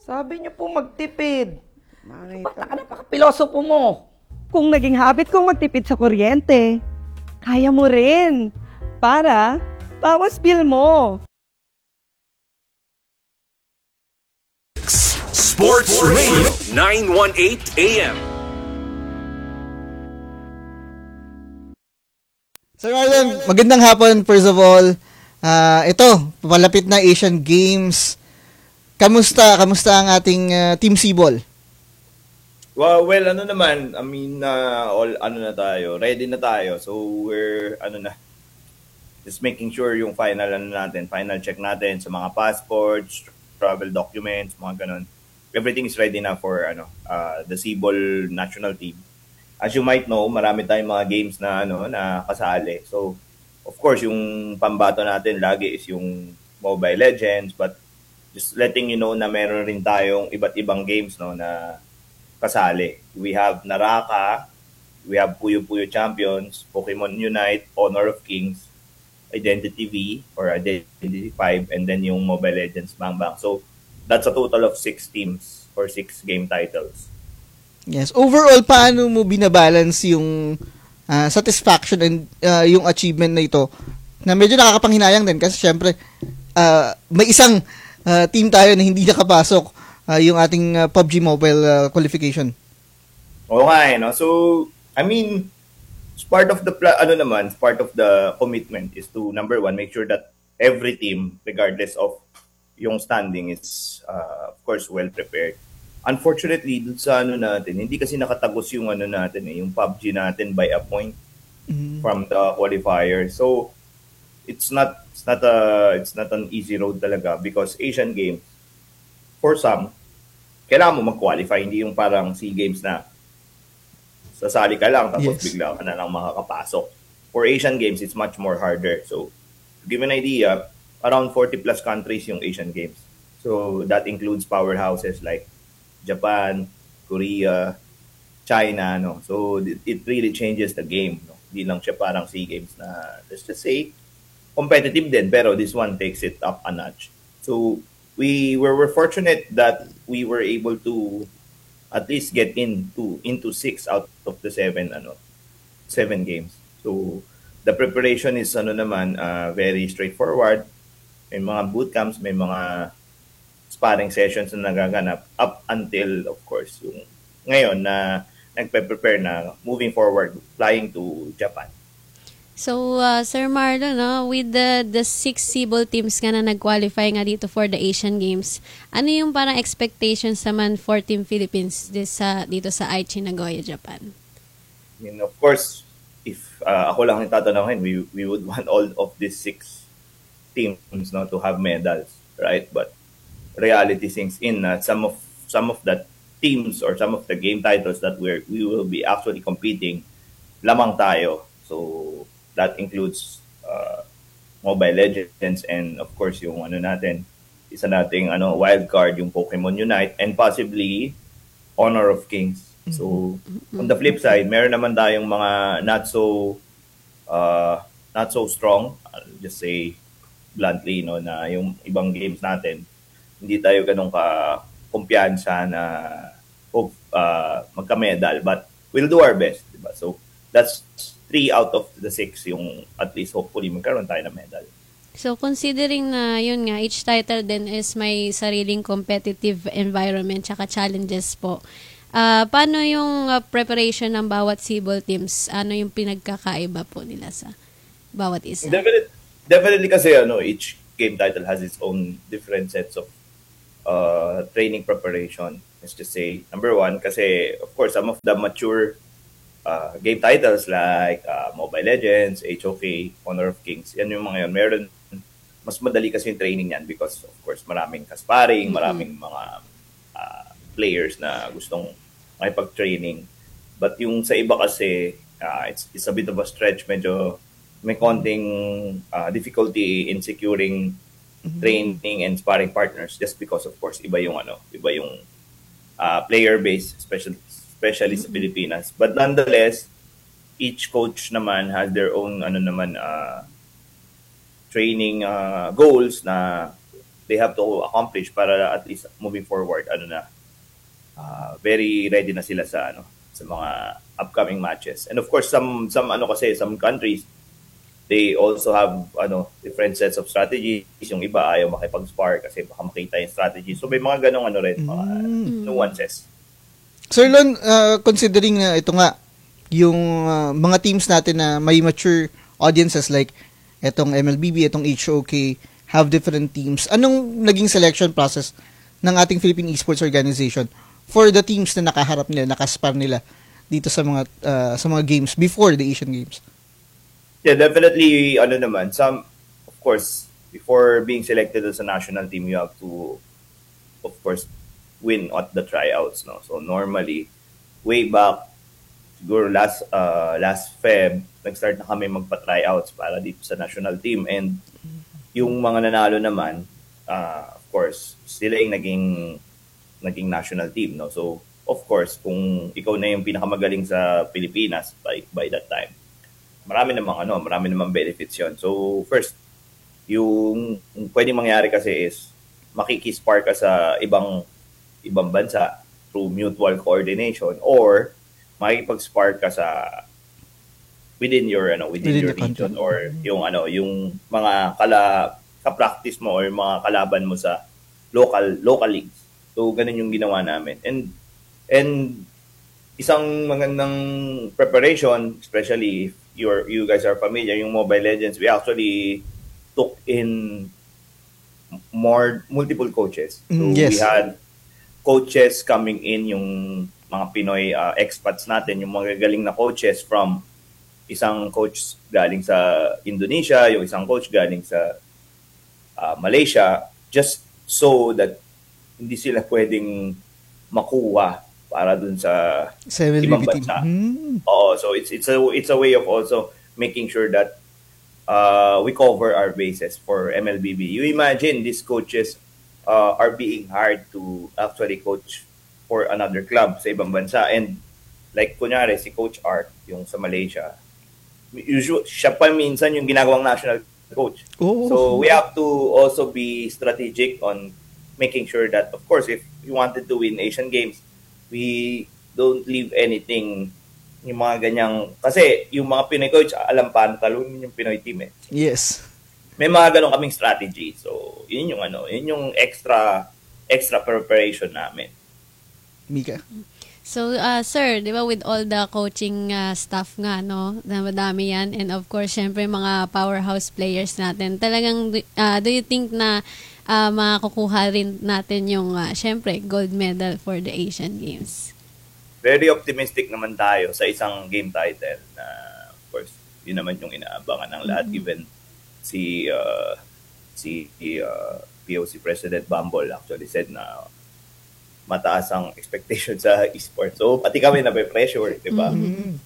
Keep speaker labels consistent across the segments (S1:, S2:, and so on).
S1: Sabi niyo po magtipid. Ba't napaka-pilosopo mo?
S2: Kung naging habit kong magtipid sa kuryente, kaya mo rin. Para bawas bill mo.
S3: Sports Radio 918 AM.
S4: Sir Marlon, magandang hapon first of all. Ito, papalapit na Asian Games. Kamusta ang ating Team Sibol?
S5: Well, ano naman, I mean, all ano na tayo, ready na tayo. So we're just making sure yung final final check natin sa mga passports, travel documents, mga ganun. Everything is ready na for the Sibol national team. As you might know, marami tayong mga games na na kasali. So of course, yung pambato natin lagi is yung Mobile Legends, but just letting you know na meron rin tayong iba't ibang games na kasali. We have Naraka, we have Puyo Puyo Champions, Pokemon Unite, Honor of Kings, Identity V or Identity 5, and then yung Mobile Legends Bang Bang. So that's a total of 6 teams or 6 game titles.
S4: Yes. Overall, paano mo binabalance yung satisfaction and yung achievement na ito? Na medyo nakakapanghinayang din kasi syempre may isang team tayo na hindi nakapasok yung ating PUBG Mobile qualification.
S5: Oo nga no? So, I mean, part of the part of the commitment is to, number one, make sure that every team, regardless of yung standing, is of course well prepared. Unfortunately, dun sa natin, hindi kasi nakatagos yung natin yung PUBG natin by a point from the qualifier. So it's not an easy road talaga because Asian Games, for some, kailangan mo mag-qualify, hindi yung parang SEA Games na sasali ka lang tapos bigla ka na lang makakapasok. For Asian Games, it's much more harder. So to give an idea, around 40 plus countries yung Asian Games. So that includes powerhouses like Japan, Korea, China, no. So it really changes the game, no. Hindi lang siya parang SEA Games na, let's just say, competitive din, pero this one takes it up a notch. So we were fortunate that we were able to at least get into 6 out of the 7 games. So the preparation is very straightforward. May mga boot camps, may mga sparring sessions na nagaganap up until, of course, yung ngayon na nagpe-prepare na moving forward, flying to Japan.
S6: So, Sir Marlon, with the 6 Sibol teams nga na nag-qualify nga dito for the Asian Games, ano yung parang expectations naman for Team Philippines dito sa Aichi, Nagoya, Japan?
S5: I mean, of course, if ako lang yung tatanungin, we would want all of these 6 teams to have medals, right? But reality sinks in that some of the teams or some of the game titles that we will be actually competing, lamang tayo. So that includes Mobile Legends and of course yung isa nating wild card, yung Pokemon Unite, and possibly Honor of Kings. So on the flip side, meron naman tayong mga not so strong, I'll just say bluntly, na yung ibang games natin hindi tayo ganun kumpiyansa na magka-medal, but we'll do our best, diba? So that's 3 out of the 6 yung at least hopefully magkaroon tayo ng medal.
S6: So considering na yun nga, each title din is may sariling competitive environment tsaka challenges po. Paano yung preparation ng bawat Sibol teams? Ano yung pinagkakaiba po nila sa bawat isa?
S5: Definitely kasi each game title has its own different sets of training preparation. Let's just say, number one, kasi of course some of the mature game titles like Mobile Legends, HOK, Honor of Kings, yan yung mga yun. Meron, mas madali kasi yung training yan because of course maraming kasparing, maraming mga players na gustong makipag-training. But yung sa iba kasi, it's a bit of a stretch. Medyo may konting difficulty in securing training and sparring partners just because of course iba yung player base, especially sa Pilipinas. But nonetheless, each coach naman has their own training goals na they have to accomplish para at least moving forward, very ready na sila sa mga upcoming matches. And of course, some countries, they also have different sets of strategies. Yung iba ayaw makipag-spar kasi baka makita yung strategy. So may mga ganong mga nuances.
S4: Sir Lon, considering na ito nga, yung mga teams natin na may mature audiences like etong MLBB, etong HOK, have different teams. Anong naging selection process ng ating Philippine Esports Organization for the teams na nakaharap nila, nakaspar nila dito sa mga games before the Asian Games?
S5: Yeah, definitely, some, of course, before being selected as a national team, you have to, of course, win at the tryouts, no? So normally, way back, siguro last Feb, nag-start na kami magpa-tryouts para dito sa national team, and yung mga nanalo naman, of course, sila yung naging national team, no? So, of course, kung ikaw na yung pinakamagaling sa Pilipinas by that time, marami namang benefits yun. So, first, yung pwedeng mangyari kasi is makikispar ka sa ibang bansa through mutual coordination, or makikipag-spar ka sa within your
S4: Within the
S5: region,
S4: country.
S5: or yung mga ka-practice mo or yung mga kalaban mo sa local leagues. So, ganun yung ginawa namin. And isang magandang preparation, especially if you guys are familiar, yung Mobile Legends, we actually took in multiple coaches. So
S4: Yes.
S5: we had coaches coming in, yung mga Pinoy expats natin, yung mga galing na coaches from isang coach galing sa Indonesia, yung isang coach galing sa Malaysia, just so that hindi sila pwedeng makuha para dun sa
S4: Sa MLBB
S5: ibang
S4: team.
S5: bansa. Oo, so it's a way of also making sure that we cover our bases for MLBB. You imagine these coaches are being hired to actually coach for another club sa ibang bansa, and like kunyari si Coach Art yung sa Malaysia, usually siya pa minsan yung ginagawang national coach.
S4: Oh.
S5: So we have to also be strategic on making sure that, of course, if we wanted to win Asian Games, we don't leave anything, yung mga ganyang, kasi yung mga Pinoy coach, alam paano talunin yung Pinoy team eh.
S4: Yes.
S5: May mga ganong kaming strategy. So, yun yung extra preparation namin.
S4: Mika.
S6: So, sir, di ba with all the coaching staff nga, no, na madami yan, and of course, syempre, mga powerhouse players natin, talagang, do you think na makakuha rin natin yung, syempre, gold medal for the Asian Games?
S5: Very optimistic naman tayo sa isang game title na, of course, yun naman yung inaabangan ng lahat, given si POC President Bumble actually said na mataas ang expectation sa esports. So, pati kami na-pressure, di ba?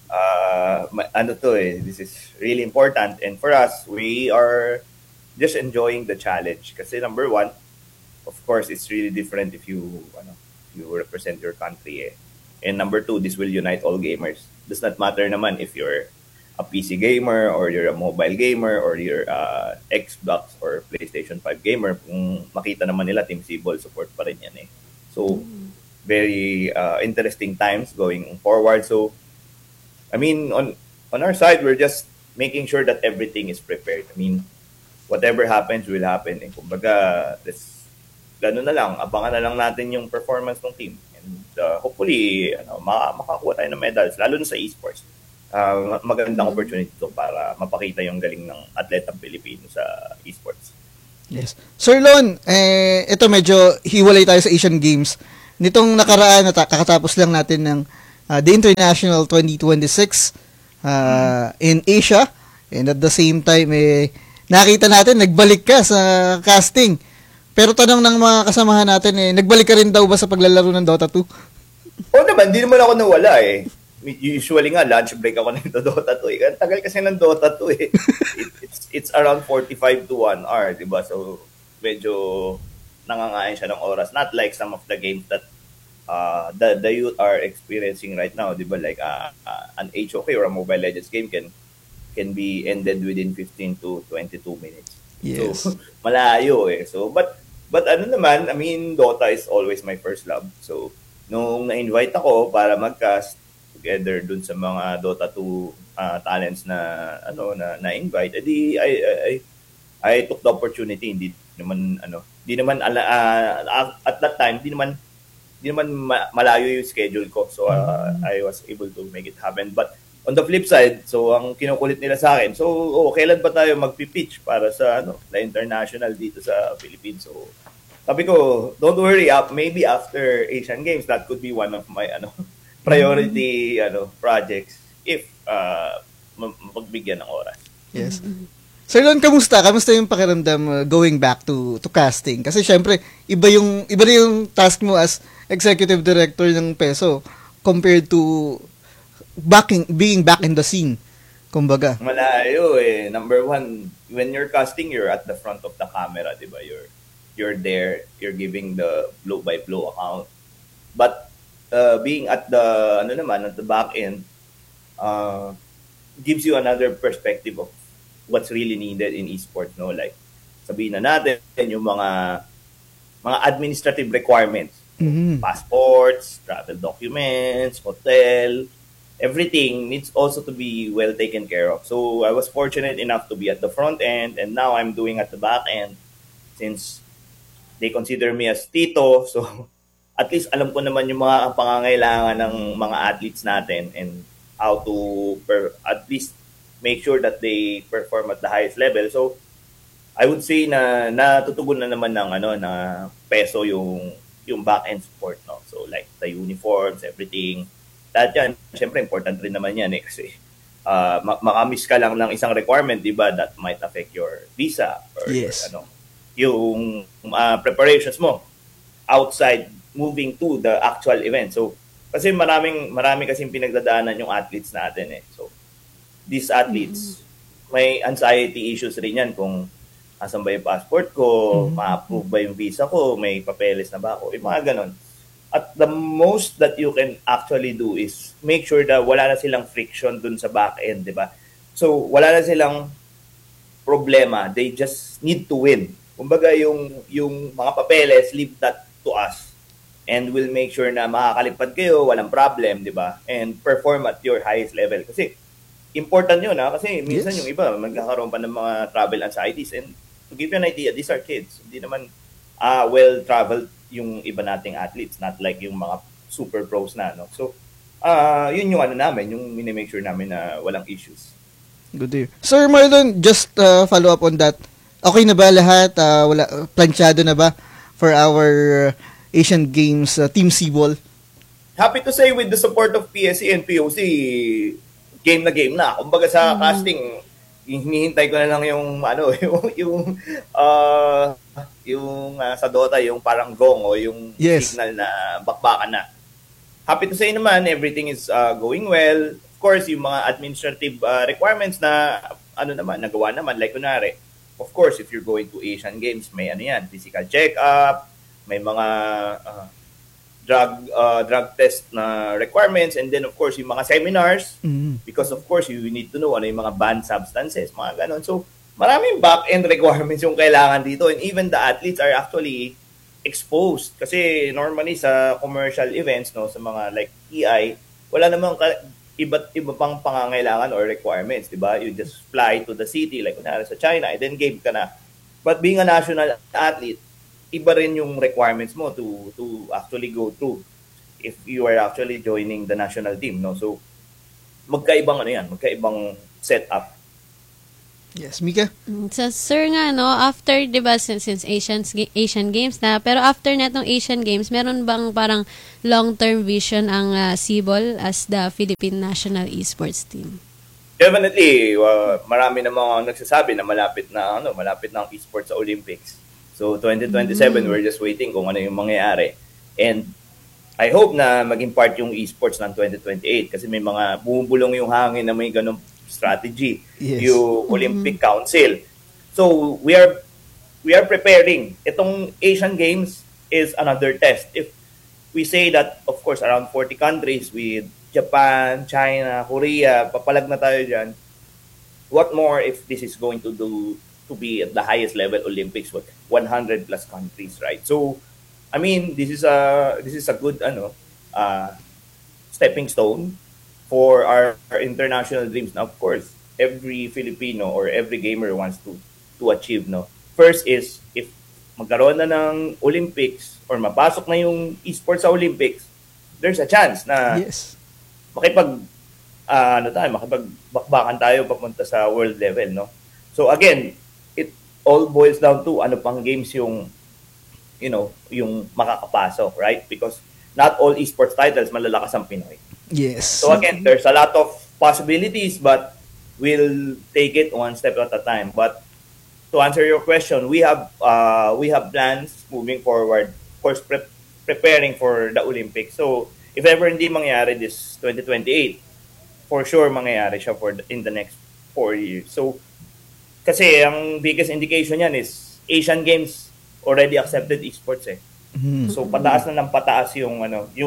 S5: This is really important. And for us, we are just enjoying the challenge. Kasi number one, of course, it's really different if you represent your country. And number two, this will unite all gamers. Does not matter naman if you're a PC gamer or you're a mobile gamer or you're Xbox or PlayStation 5 gamer. Kung makita naman nila, Team Sibol support pa rin yan eh. So, very interesting times going forward. So, I mean, on our side, we're just making sure that everything is prepared. I mean, whatever happens will happen. Eh. Kumbaga, gano'n na lang, abangan na lang natin yung performance ng team. And hopefully, makakuha tayo ng medals, lalo na sa esports. Magandang opportunity to para mapakita yung galing ng atletang Pilipino sa esports.
S4: Yes. Sir Lon, ito medyo hiwalay tayo sa Asian Games. Nitong nakaraan, kakatapos lang natin ng The International 2026 in Asia. And at the same time, nakita natin, nagbalik ka sa casting. Pero tanong ng mga kasamahan natin, nagbalik ka rin daw ba sa paglalaro ng Dota 2?
S5: Oo naman, di naman ako nawala eh. Usually nga, lunch break ako ng Dota 2 eh. Ang tagal kasi ng Dota 2 eh. It's around 45 to 1 hour, di ba? So, medyo nangangain siya ng oras. Not like some of the games that the youth are experiencing right now, di ba? Like an HOK or a Mobile Legends game can be ended within 15 to 22 minutes.
S4: Yes.
S5: So, malayo eh. So, but But ano naman, I mean, Dota is always my first love. So, nung na-invite ako para mag-cast together dun sa mga Dota 2 talents na na-invite, I took the opportunity. Hindi naman at that time, hindi naman malayo yung schedule ko. So, I was able to make it happen. But on the flip side, so ang kinukulit nila sa akin, so kailan ba tayo magpi-pitch para sa the international dito sa Philippines? So sabi ko, don't worry, maybe after Asian Games that could be one of my priority projects if magbigyan ng oras.
S4: Yes. Sir Lon, kamusta? Kamusta yung pakiramdam going back to casting? Kasi syempre, iba na yung task mo as executive director ng Peso compared to being back in the scene. Kumbaga.
S5: Malayo eh. Number one, when you're casting, you're at the front of the camera, di ba? You're there, you're giving the blow-by-blow account. But being at the at the back end gives you another perspective of what's really needed in esports, no? Like sabihin na natin yung mga administrative requirements, passports, travel documents, hotel, everything needs also to be well taken care of. So I was fortunate enough to be at the front end, and now I'm doing at the back end since they consider me as tito. So at least alam ko naman yung mga pangangailangan ng mga athletes natin and how to at least make sure that they perform at the highest level. So I would say na natutugon na naman ng na Peso yung back-end support, no? So like the uniforms, everything. Lahat yan, syempre important rin naman yan kasi makamiss ka lang ng isang requirement, di ba, that might affect your visa or
S4: yes.
S5: yung preparations mo outside moving to the actual event. So kasi marami kasing pinagdadaanan yung athletes natin eh. So these athletes, may anxiety issues rin yan kung asan ba yung passport ko, ma-approve ba yung visa ko, may papeles na ba ako, yung mga ganon. At the most that you can actually do is make sure na wala na silang friction dun sa back end, di ba? So, wala na silang problema. They just need to win. Kumbaga, yung mga papeles, leave that to us. And we'll make sure na makakalipad kayo, walang problem, di ba? And perform at your highest level. Kasi, important yun, kasi minsan yung iba, magkakaroon pa ng mga travel anxieties. And to give you an idea, these are kids. Hindi naman well-traveled yung iba nating athletes, not like yung mga super pros na, no? So, yun yung namin, yung mini-make sure namin na walang issues.
S4: Good to hear. Sir Marlon, just follow up on that. Okay na ba lahat? Planchado na ba for our Asian Games Team Cebol?
S5: Happy to say with the support of PSC and POC, game na. Kumbaga sa casting, hinihintay ko na lang yung sa Dota, yung parang gong o yung signal na bakbakan na. Happy to say naman, everything is going well. Of course, yung mga administrative requirements na nagawa naman. Like kunwari, of course, if you're going to Asian Games, may physical check-up, may mga drug test na requirements, and then of course yung mga seminars, because of course you need to know yung mga banned substances, mga ganon. So maraming back-end requirements yung kailangan dito, and even the athletes are actually exposed kasi normally sa commercial events, no, sa mga like EI, wala namang iba pang pangangailangan or requirements, di ba? You just fly to the city like kunwari sa China, and then game ka na. But being a national athlete, iba rin yung requirements mo to actually go through if you are actually joining the national team, no? So magkaibang setup.
S4: Yes, Mika.
S6: So, sir nga, after, di ba, since Asian Games na, pero after netong Asian Games, meron bang parang long-term vision ang Cebol as the Philippine National Esports Team?
S5: Definitely, marami na mga nagsasabi na malapit na ang esports sa Olympics. So 2027, we're just waiting kung ano yung mangyayari. And I hope na maging part yung esports ng 2028 kasi may mga bumubulong yung hangin na may ganung strategy, yung Olympic Council. So we are preparing. Itong Asian Games is another test. If we say that, of course, around 40 countries with Japan, China, Korea, papalag na tayo dyan. What more if this is going to to be at the highest level Olympics with 100 plus countries, right? So, I mean, this is a good stepping stone for our international dreams. Now, of course, every Filipino or every gamer wants to achieve, no. First is if magkaroon na ng Olympics or mapasok na yung esports sa Olympics, there's a chance na
S4: Yes.
S5: makipagbakbakan tayo papunta sa world level, no? So again, it all boils down to ano pang games yung yung makakapasok, right? Because not all esports titles malalakas ang Pinoy.
S4: Yes.
S5: So again, there's a lot of possibilities, but we'll take it one step at a time. But to answer your question, we have plans moving forward, of course, preparing for the Olympics. So if ever hindi mangyari this 2028, for sure mangyayari siya in the next 4 years. So kasi ang biggest indication yan is Asian Games already accepted esports eh.
S4: Mhm.
S5: So pataas na ng pataas yung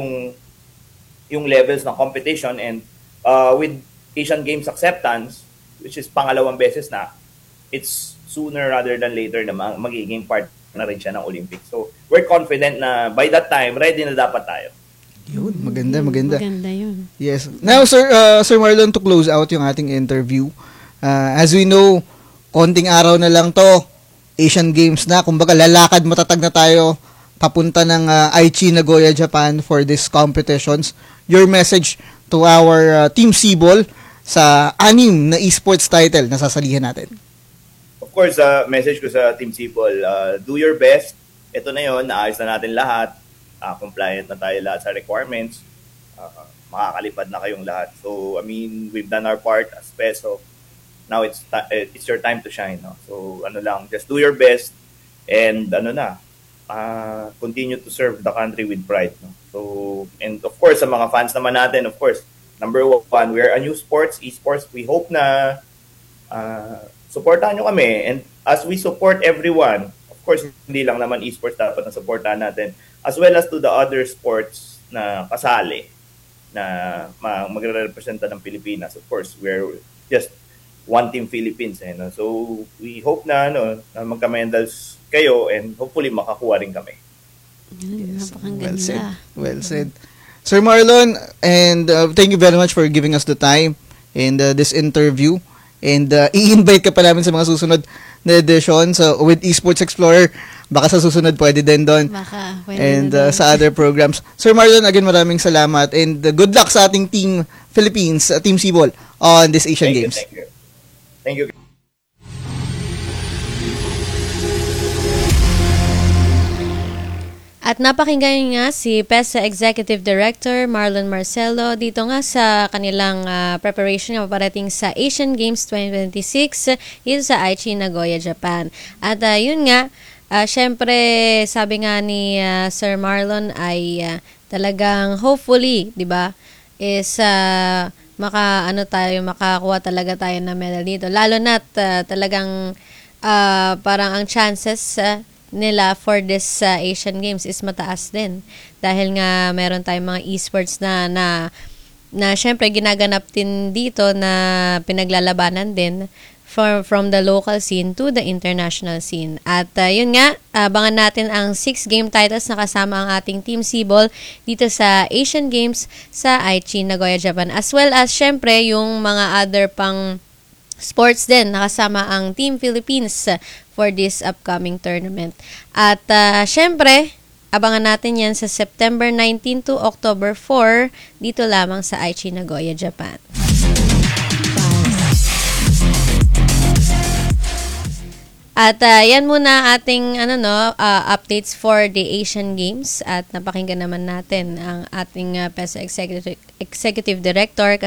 S5: yung levels ng competition, and with Asian Games acceptance, which is pangalawang beses na, it's sooner rather than later na magiging part na rin siya ng Olympics. So we're confident na by that time ready na dapat tayo.
S4: Yun, maganda.
S6: Maganda yun.
S4: Yes. Now, Sir Marlon, to close out yung ating interview, as we know, konting araw na lang to, Asian Games na, kumbaga lalakad matatag na tayo papunta ng Aichi, Nagoya, Japan for these competitions. Your message to our Team Sibol sa 6 na esports title na sasalihan natin.
S5: Of course, message ko sa Team Sipol, do your best. Ito na yon, naayos na natin lahat. Compliant na tayo lahat sa requirements. Makakalipad na kayong lahat. So, I mean, we've done our part as PESO. Now it's your time to shine. No? So, just do your best and continue to serve the country with pride. No? So, and of course, sa mga fans naman natin, of course, number 1, we are a new sports, esports. We hope na supportahan nyo kami. And as we support everyone, of course, hindi lang naman esports dapat na supportahan natin, as well as to the other sports na kasali na magre-representa ng Pilipinas. Of course, we're just one team Philippines. No? So, we hope na magka-medals kayo and hopefully makakuha rin kami.
S6: Napakaganda.
S4: Well said. Sir Marlon, and thank you very much for giving us the time in this interview. And i-invite ka pa namin sa mga susunod na edition. So, with Esports Explorer, baka sa susunod pwede din doon.
S6: Baka, pwede
S4: And
S6: na rin.
S4: sa other programs. Sir Marlon, again, maraming salamat. And good luck sa ating Team Philippines, Team Sibol, on this Asian Games.
S5: Thank you.
S6: At napakinggan nga si PESA Executive Director Marlon Marcelo dito nga sa kanilang preparation na paparating sa Asian Games 2026 dito sa Aichi, Nagoya, Japan. At yun nga, syempre sabi nga ni Sir Marlon ay talagang hopefully, di ba, is makakuha talaga tayo ng medal dito. Lalo na't talagang parang ang chances nila for this Asian Games is mataas din. Dahil nga meron tayong mga esports na syempre ginaganap din dito na pinaglalabanan din from the local scene to the international scene. At yun nga, abangan natin ang 6 game titles na kasama ang ating Team Sibol dito sa Asian Games sa Aichi, Nagoya, Japan. As well as syempre yung mga other pang sports din, nakasama ang Team Philippines for this upcoming tournament. At syempre, abangan natin yan sa September 19 to October 4 dito lamang sa Aichi, Nagoya, Japan. At yan muna ating updates for the Asian Games, at napakinggan naman natin ang ating PESA Executive Director